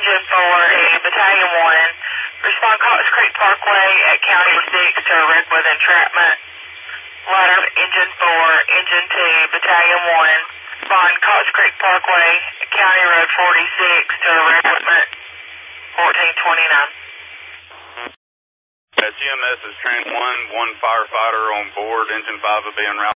Engine 4, Battalion 1. Respond Cox Creek Parkway at County 6 to a Redwood entrapment. Ladder Engine 4, Engine 2, Battalion 1. Respond Cox Creek Parkway at County Road 46 to a Redwood 1429. GMS is train 1, one firefighter on board. Engine 5 will be en route